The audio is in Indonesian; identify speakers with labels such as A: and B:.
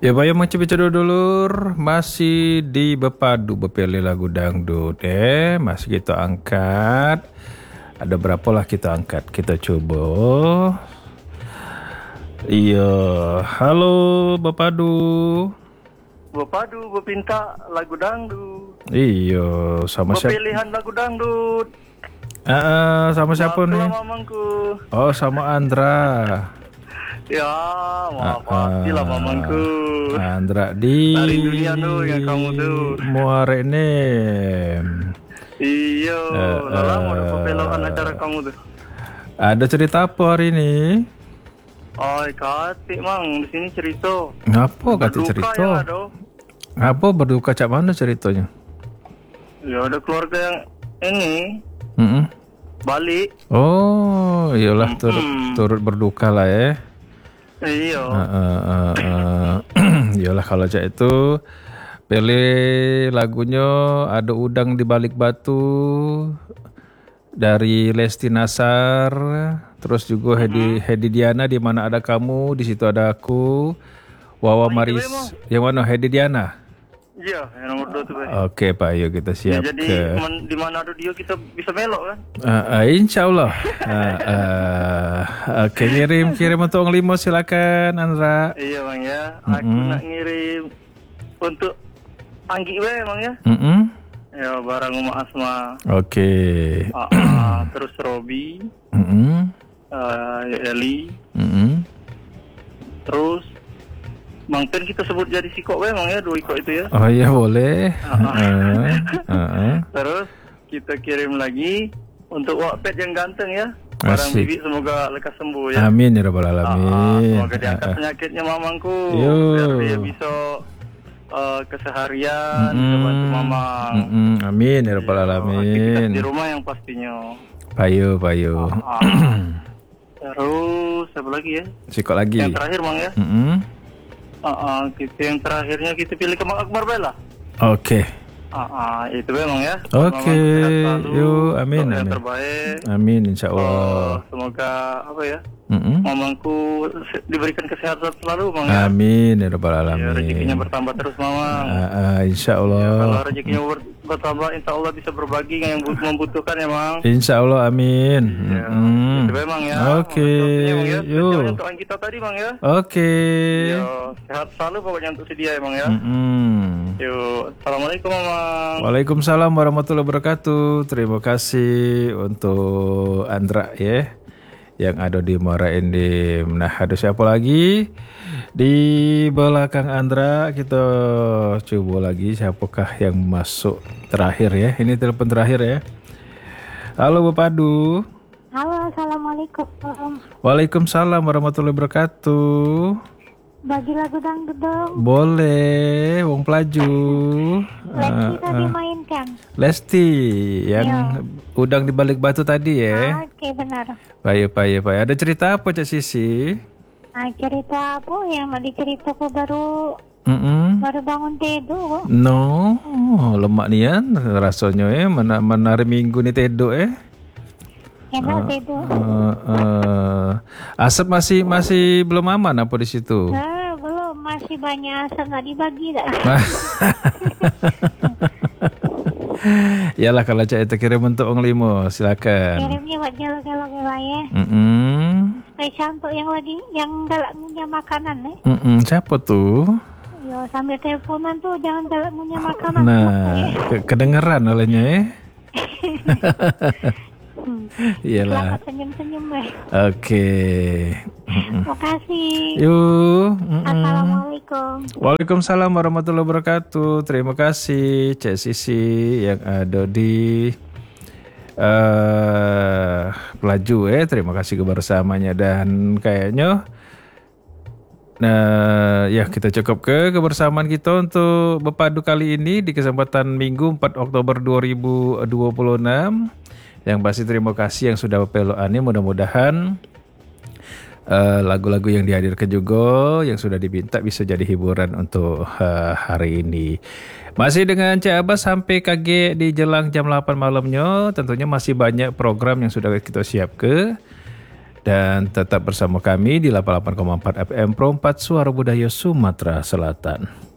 A: Ya bayang macam bicara dulur masih di Bepadu bepilih lagu dangdut masih kita angkat. Ada berapa lah kita angkat, kita coba. Iya, halo Bepadu.
B: Bepadu, bepinta lagu dangdut.
A: Iya, sama siapa?
B: Bepilihan lagu dangdut.
A: Sama siapa nih?
B: Mamangku.
A: Oh, sama Andra.
B: Ya, pastilah mamangku.
A: Andra di
B: Dari dunia tuh yang kamu tuh.
A: Muare nih.
B: Iya, lama udah pepelokan acara kamu tuh.
A: Ada cerita apa hari ini?
B: Oh, katik mang, di sini cerita.
A: Ngapa kata
B: Berduka
A: cerita?
B: ya, aduh.
A: Ngapa berduka cak mana ceritanya?
B: Ya ada keluarga yang ini
A: Mm-mm.
B: balik.
A: Oh, iyalah turut berduka lah ya.
B: Iya.
A: Iyalah kalau cak itu pilih lagunya Ada Udang di Balik Batu dari Lesti Nasar, terus juga Hedi Diana Di Mana Ada Kamu, di situ ada aku, Wawa Maris. Yang mana Hedi Diana?
B: Iya, yang nomor 2 tuh, Bay.
A: Oke Pak, yuk kita
B: Ya,
A: siap
B: jadi di mana ada dia kita bisa belok kan?
A: Insya Allah. Oke, kirim untuk 5 silakan Andra.
B: Iya bang ya, aku nak ngirim untuk Anggi we bang ya. Ya barang Uma Asma.
A: Oke.
B: Terus Robi, Eli, terus Bang Pen kita sebut jadi sikok we bang ya, 2 ikok itu ya.
A: Oh iya boleh.
B: Terus kita kirim lagi untuk Wak Pet yang ganteng ya. Barang
A: Asik.
B: Bibi semoga lekas sembuh ya.
A: Amin ya rabbal alamin.
B: Semoga diangkat penyakitnya mamangku.
A: Yo.
B: Biar dia bisa keseharian bisa bantu mama.
A: Amin ya rabbal
B: Aktivitas
A: alamin.
B: di rumah yang pastinya.
A: Payu.
B: Terus apa lagi ya?
A: Sikok lagi.
B: Yang terakhir bang ya. Kita yang terakhirnya kita pilih ke Mang Akbar Bella.
A: Oke.
B: Itu memang ya.
A: Oke. Yuk, amin.
B: Yang terbaik.
A: Amin insya Allah.
B: Semoga apa ya? Mamangku diberikan kesehatan selalu, Bang ya.
A: Amin ya rabbal alamin.
B: Ya, rezekinya bertambah terus, Mamang.
A: Insya
B: Ya,
A: Allah.
B: kalau rezekinya bertambah, insya Allah bisa berbagi yang membutuhkan ya, Mang.
A: Insya Allah amin.
B: Ya, itu memang ya.
A: Oke.
B: Ya.
A: Yuk.
B: Untuk kita tadi, Bang ya.
A: Oke.
B: Ya, sehat selalu pokoknya untuk si dia, Bang ya. Yuk, assalamualaikum, Mamang.
A: Waalaikumsalam warahmatullahi wabarakatuh. Terima kasih untuk Andra ya yang ada di Muara Enim. Nah, ada siapa lagi di belakang Andra? Kita coba lagi siapakah yang masuk terakhir ya. Ini telepon terakhir ya. Halo Bepadu.
C: Halo, assalamualaikum.
A: Waalaikumsalam warahmatullahi wabarakatuh.
C: Bagi lagu dangdut dong.
A: Boleh, wong pelaju.
C: Lesti tadi mainkan.
A: Lesti yang udang di balik batu tadi ya.
C: Oke, benar.
A: Baik. Ada cerita apa Cak Sisi?
C: Cerita apa yang mau diceritaku baru bangun tidur kok.
A: No, lemak nian rasanya mana hari Minggu nih tedo
C: Enak tidur.
A: Asap masih belum aman apa di situ?
C: Belum, masih banyak asap nggak dibagi dah.
A: Yalah kalau Cak itu kirim untuk Ong Limo, silakan.
C: Kirimnya buat gelo-gelo ya. Sampai yang lagi yang galak punya makanan nih.
A: Siapa tuh?
C: Yo, sambil teleponan tuh jangan galak punya makanan.
A: Nah, kedengeran olehnya ya. Iyalah.
C: Selamat senyum-senyum weh.
A: Oke.
C: Makasih.
A: Yuk.
C: Assalamualaikum.
A: Waalaikumsalam warahmatullahi wabarakatuh. Terima kasih Cek Sisi yang ada di Pelaju Terima kasih kebersamanya dan kayaknya ya kita cukup kebersamaan kita untuk Bepadu kali ini di kesempatan Minggu 4 Oktober 2026. Yang pasti terima kasih yang sudah peloannya, mudah-mudahan lagu-lagu yang dihadirkan juga yang sudah diminta bisa jadi hiburan untuk hari ini. Masih dengan Cak Abbas sampai KG di jelang jam 8 malamnya. Tentunya masih banyak program yang sudah kita siapkan. Dan tetap bersama kami di 88,4 FM Pro 4 Suara Budaya Sumatera Selatan.